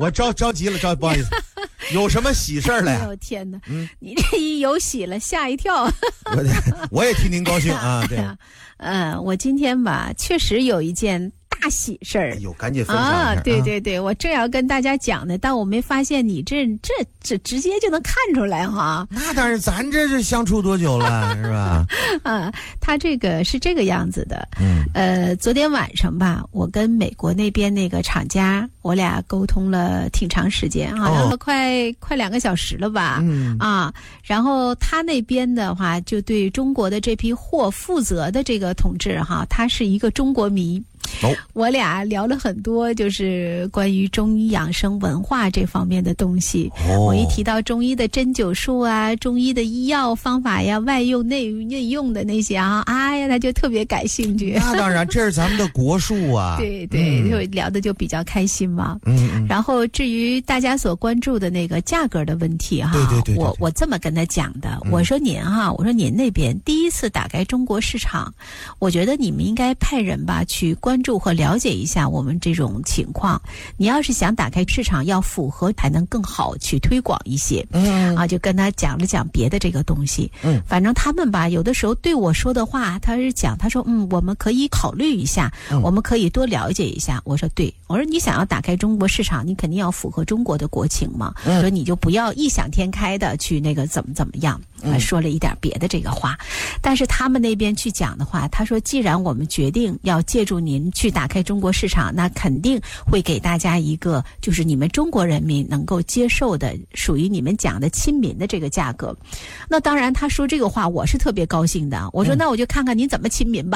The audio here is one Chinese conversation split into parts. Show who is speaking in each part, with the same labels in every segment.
Speaker 1: 我着急了，不好意思，有什么喜事儿了呀？
Speaker 2: 哎呦天哪，你这一有喜了，吓一跳。
Speaker 1: 我也替您高兴啊，对。
Speaker 2: 我今天吧，确实有一件大喜事儿。
Speaker 1: 哎呦，赶紧分享一下
Speaker 2: 啊！对对对，我正要跟大家讲呢，但我没发现你这直接就能看出来哈。
Speaker 1: 那当然，咱这是相处多久了，是吧？
Speaker 2: 他这个是这个样子的。昨天晚上吧，我跟美国那边那个厂家，我俩沟通了挺长时间，好像快2个小时了吧。然后他那边的话，就对中国的这批货负责的这个同志哈，他是一个中国迷。我俩聊了很多，就是关于中医养生文化这方面的东西。我一提到中医的针灸术啊，中医的医药方法呀，外用内用的那些啊，哎呀，他就特别感兴趣。
Speaker 1: 那当然，这是咱们的国术啊。
Speaker 2: 对对，就聊的就比较开心嘛。然后至于大家所关注的那个价格的问题哈，
Speaker 1: 对，
Speaker 2: 我这么跟他讲的，我说您那边第一次打开中国市场，我觉得你们应该派人吧去关注和了解一下我们这种情况。你要是想打开市场，要符合才能更好去推广一些。就跟他讲了讲别的这个东西。反正他们吧，有的时候对我说的话，他说我们可以考虑一下，我们可以多了解一下。我说对，我说你想要打开中国市场，你肯定要符合中国的国情嘛。所以你就不要异想天开的去那个怎么样。说了一点别的这个话，但是他们那边去讲的话，他说既然我们决定要借助您去打开中国市场，那肯定会给大家一个就是你们中国人民能够接受的，属于你们讲的亲民的这个价格。那当然他说这个话我是特别高兴的，我说那我就看看您怎么亲民吧。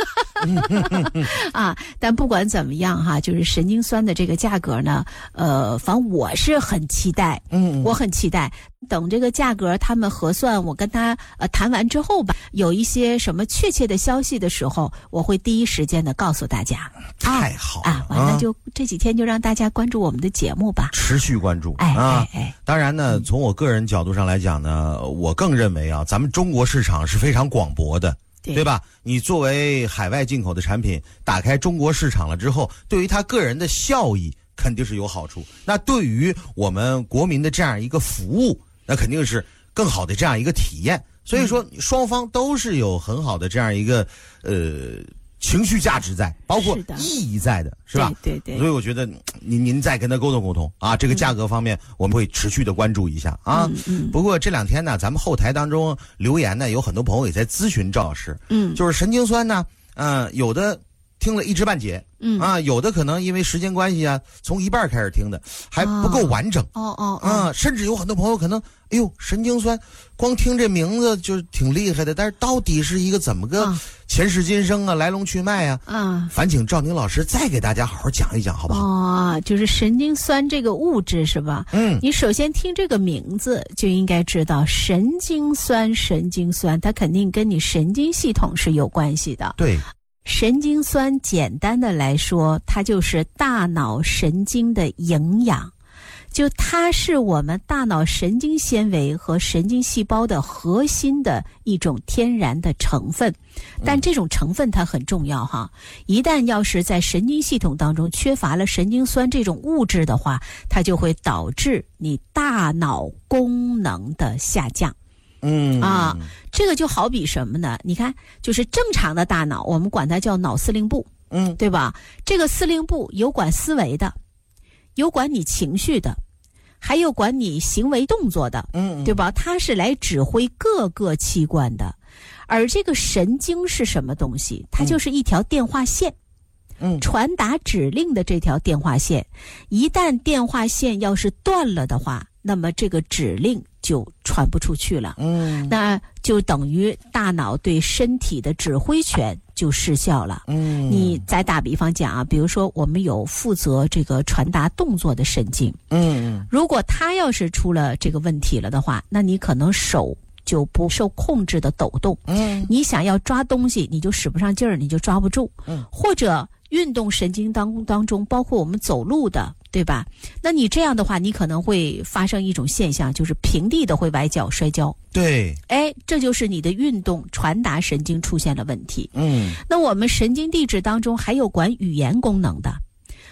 Speaker 2: 但不管怎么样哈，就是神经酸的这个价格呢，反正我是很期待，我很期待。等这个价格他们核算，我跟他谈完之后吧，有一些什么确切的消息的时候，我会第一时间的告诉大家。
Speaker 1: 太好了
Speaker 2: 完了就这几天就让大家关注我们的节目吧，
Speaker 1: 持续关注。当然呢，从我个人角度上来讲呢，我更认为咱们中国市场是非常广博的。对吧？你作为海外进口的产品，打开中国市场了之后，对于他个人的效益肯定是有好处。那对于我们国民的这样一个服务，那肯定是更好的这样一个体验。所以说，双方都是有很好的这样一个情绪价值在，包括意义在的，是吧？
Speaker 2: 对。
Speaker 1: 所以我觉得您再跟他沟通啊，这个价格方面我们会持续的关注一下啊。不过这2天呢，咱们后台当中留言呢，有很多朋友也在咨询赵老师，就是神经酸呢，有的听了一知半解，有的可能因为时间关系从一半开始听的，还不够完整。甚至有很多朋友可能，神经酸，光听这名字就挺厉害的，但是到底是一个怎么个前世今生来龙去脉烦请赵宁老师再给大家好好讲一讲，好不好？
Speaker 2: 就是神经酸这个物质是吧？你首先听这个名字就应该知道，神经酸，它肯定跟你神经系统是有关系的。
Speaker 1: 对。
Speaker 2: 神经酸简单的来说，它就是大脑神经的营养，就它是我们大脑神经纤维和神经细胞的核心的一种天然的成分。但这种成分它很重要哈，一旦要是在神经系统当中缺乏了神经酸这种物质的话，它就会导致你大脑功能的下降。这个就好比什么呢？你看，就是正常的大脑，我们管它叫脑司令部，对吧？这个司令部有管思维的，有管你情绪的，还有管你行为动作的，对吧？它是来指挥各个器官的。而这个神经是什么东西？它就是一条电话线。传达指令的这条电话线，一旦电话线要是断了的话，那么这个指令就传不出去了。那就等于大脑对身体的指挥权就失效了。你再打比方讲比如说我们有负责这个传达动作的神经，如果它要是出了这个问题了的话，那你可能手就不受控制的抖动，你想要抓东西你就使不上劲儿，你就抓不住，或者运动神经当中包括我们走路的，对吧？那你这样的话，你可能会发生一种现象，就是平地的会崴脚摔跤。
Speaker 1: 对，
Speaker 2: 这就是你的运动传达神经出现了问题。那我们神经递质当中还有管语言功能的。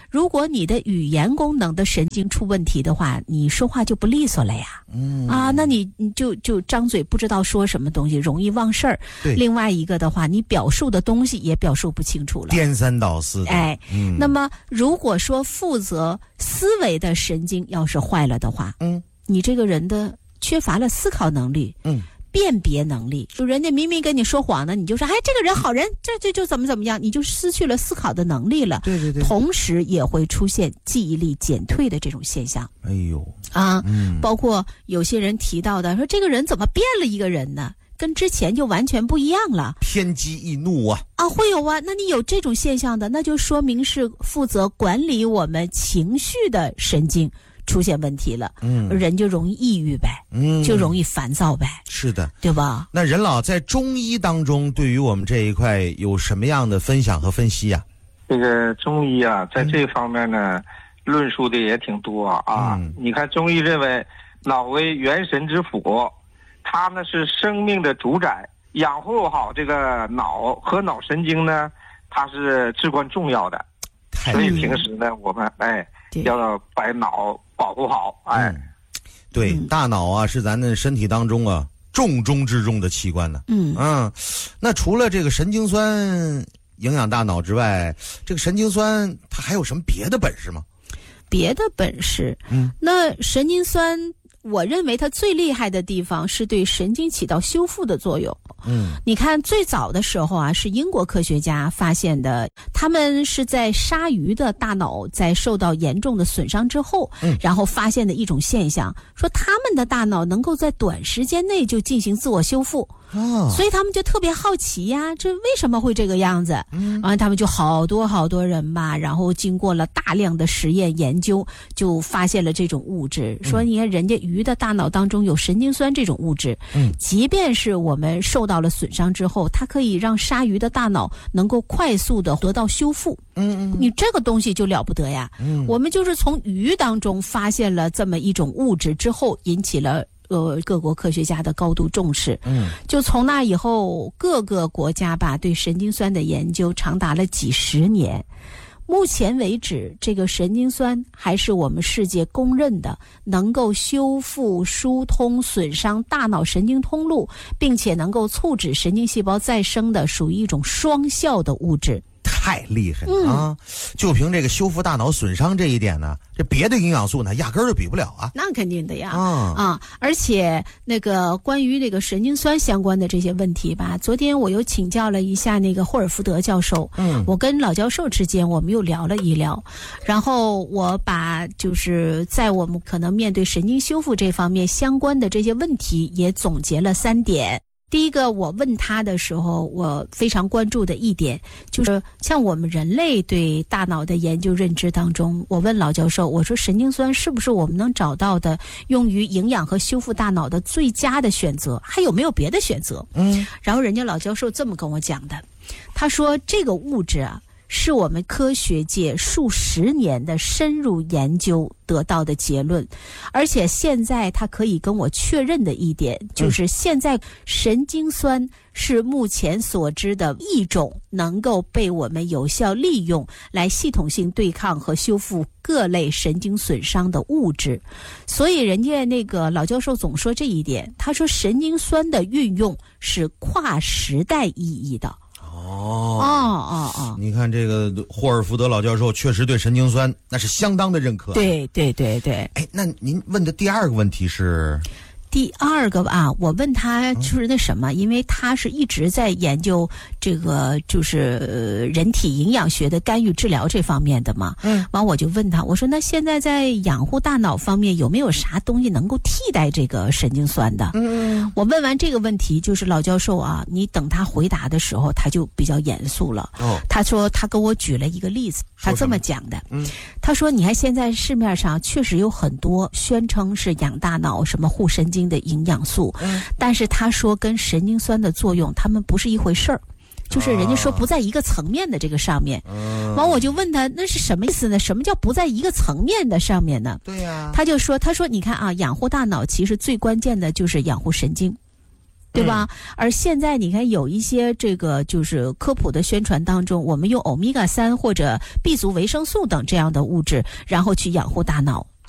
Speaker 2: 如果你的语言功能的神经出问题的话，你说话就不利索了呀。那你就张嘴不知道说什么东西，容易忘事儿。另外一个的话，你表述的东西也表述不清楚了，
Speaker 1: 颠三倒四的。
Speaker 2: 那么如果说负责思维的神经要是坏了的话，你这个人的缺乏了思考能力，辨别能力，就人家明明跟你说谎呢，你就说这个人好人，这就怎么样，你就失去了思考的能力了。
Speaker 1: 对，
Speaker 2: 同时也会出现记忆力减退的这种现象。包括有些人提到的说，这个人怎么变了一个人呢？跟之前就完全不一样了，
Speaker 1: 偏激易怒啊！
Speaker 2: 会有啊。那你有这种现象的，那就说明是负责管理我们情绪的神经出现问题了，人就容易抑郁呗，就容易烦躁呗，
Speaker 1: 是的，
Speaker 2: 对吧？
Speaker 1: 那任老在中医当中，对于我们这一块有什么样的分享和分析啊？
Speaker 3: 这个中医啊，在这方面呢，论述的也挺多啊。你看，中医认为脑为元神之府，它呢是生命的主宰，养护好这个脑和脑神经呢，它是至关重要的。所以平时呢，我们要把脑保护好。
Speaker 1: 对，大脑啊是咱的身体当中啊重中之重的器官呢。那除了这个神经酸营养大脑之外，这个神经酸它还有什么别的本事吗？
Speaker 2: 别的本事？那神经酸，我认为它最厉害的地方是对神经起到修复的作用。你看最早的时候啊，是英国科学家发现的，他们是在鲨鱼的大脑在受到严重的损伤之后，然后发现的一种现象，说他们的大脑能够在短时间内就进行自我修复。所以他们就特别好奇呀，这为什么会这个样子？然后他们就好多人吧，然后经过了大量的实验研究，就发现了这种物质。说你看人家鱼的大脑当中有神经酸这种物质，即便是我们受到了损伤之后，它可以让鲨鱼的大脑能够快速的得到修复。你这个东西就了不得呀。我们就是从鱼当中发现了这么一种物质之后，引起了各国科学家的高度重视。就从那以后，各个国家吧对神经酸的研究长达了几十年。目前为止，这个神经酸还是我们世界公认的能够修复、疏通损伤大脑神经通路，并且能够促使神经细胞再生的，属于一种双效的物质。
Speaker 1: 太厉害了啊！就凭这个修复大脑损伤这一点呢，这别的营养素呢压根儿就比不了啊。
Speaker 2: 那肯定的呀。而且那个关于这个神经酸相关的这些问题吧，昨天我又请教了一下那个霍尔福德教授。我跟老教授之间我们又聊了一聊，然后我把就是在我们可能面对神经修复这方面相关的这些问题也总结了3点。第一个，我问他的时候，我非常关注的一点就是像我们人类对大脑的研究认知当中，我问老教授，我说神经酸是不是我们能找到的用于营养和修复大脑的最佳的选择，还有没有别的选择？然后人家老教授这么跟我讲的，他说这个物质啊，是我们科学界数十年的深入研究得到的结论，而且现在他可以跟我确认的一点，就是现在神经酸是目前所知的一种能够被我们有效利用来系统性对抗和修复各类神经损伤的物质。所以人家那个老教授总说这一点，他说神经酸的运用是跨时代意义的。
Speaker 1: 你看这个霍尔福德老教授确实对神经酸那是相当的认可。
Speaker 2: 对。
Speaker 1: 那您问的第二个问题是？
Speaker 2: 第二个啊，我问他就是那什么，因为他是一直在研究这个就是人体营养学的干预治疗这方面的嘛。完我就问他，我说那现在在养护大脑方面有没有啥东西能够替代这个神经酸的？我问完这个问题，就是老教授啊，你等他回答的时候，他就比较严肃了。他说他跟我举了一个例子，他这么讲的。他说你看现在市面上确实有很多宣称是养大脑什么护神经的营养素，但是他说跟神经酸的作用他们不是一回事儿，就是人家说不在一个层面的这个上面。完我就问他那是什么意思呢？什么叫不在一个层面的上面呢？
Speaker 1: 对呀，
Speaker 2: 他说你看啊，养护大脑其实最关键的就是养护神经。 对吧？而现在你看有一些这个就是科普的宣传当中，我们用欧米伽3或者 B 族维生素等这样的物质，然后去养护大脑。